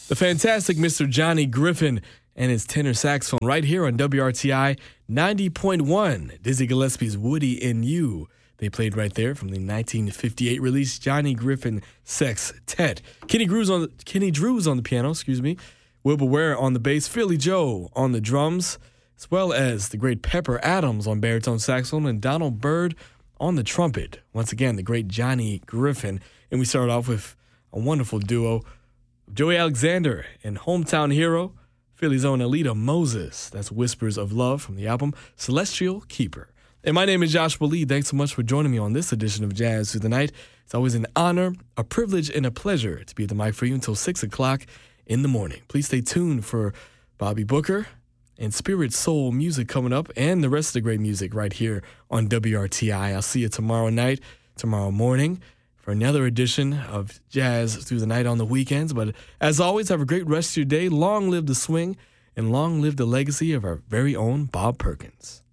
The fantastic Mr. Johnny Griffin and his tenor saxophone right here on WRTI 90.1. Dizzy Gillespie's Woody and You. They played right there from the 1958 release Johnny Griffin Sextet. Kenny Drews on the piano, Wilbur Ware on the bass, Philly Joe on the drums, as well as the great Pepper Adams on baritone saxophone and Donald Byrd on the trumpet. Once again, the great Johnny Griffin. And we started off with a wonderful duo, Joey Alexander and hometown hero, Philly's own Alita Moses. That's Whispers of Love from the album Celestial Keeper. And my name is Joshua Lee. Thanks so much for joining me on this edition of Jazz Through the Night. It's always an honor, a privilege, and a pleasure to be at the mic for you until 6 o'clock in the morning. Please stay tuned for Bobby Booker and Spirit Soul music coming up and the rest of the great music right here on WRTI. I'll see you tomorrow morning for another edition of Jazz Through the Night on the weekends. But as always, have a great rest of your day. Long live the swing and long live the legacy of our very own Bob Perkins.